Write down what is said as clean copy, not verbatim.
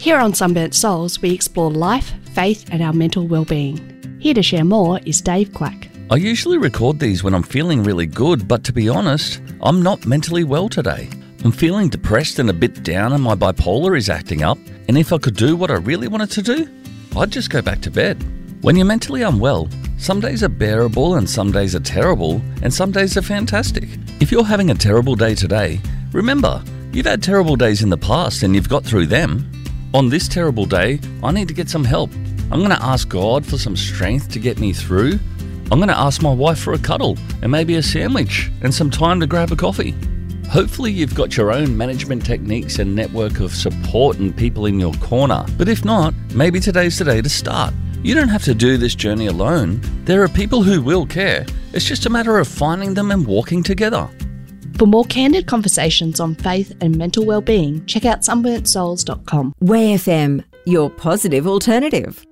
Here on Sunburnt Souls, we explore life, faith and our mental well-being. Here to share more is Dave Clack. I usually record these when I'm feeling really good, but to be honest, I'm not mentally well today. I'm feeling depressed and a bit down and my bipolar is acting up, and if I could do what I really wanted to do, I'd just go back to bed. When you're mentally unwell, some days are bearable and some days are terrible and some days are fantastic. If you're having a terrible day today, remember, you've had terrible days in the past and you've got through them. On this terrible day, I need to get some help. I'm going to ask God for some strength to get me through. I'm going to ask my wife for a cuddle and maybe a sandwich and some time to grab a coffee. Hopefully you've got your own management techniques and network of support and people in your corner. But if not, maybe today's the day to start. You don't have to do this journey alone. There are people who will care. It's just a matter of finding them and walking together. For more candid conversations on faith and mental well-being, check out sunburntsouls.com. Way FM, your positive alternative.